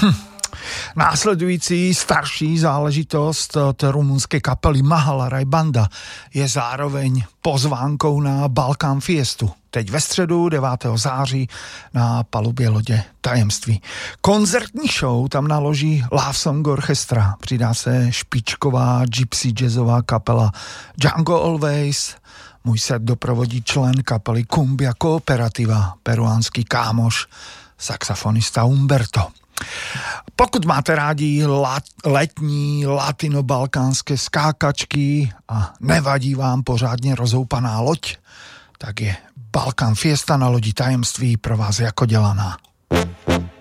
Následující starší záležitost od rumunské kapely Mahala Rajbanda je zároveň pozvánkou na Balkán Fiestu. Teď ve středu 9. září na palubě lodě Tajemství. Koncertní show tam naloží Love Song Orchestra. Přidá se špičková gypsy jazzová kapela Django Always. Můj set doprovodí člen kapely Cumbia Cooperativa, peruánský kámoš, saxofonista Humberto. Pokud máte rádi letní latinobalkánské skákačky a nevadí vám pořádně rozhoupaná loď, tak je Balkán Fiesta na lodi Tajemství pro vás jako dělaná.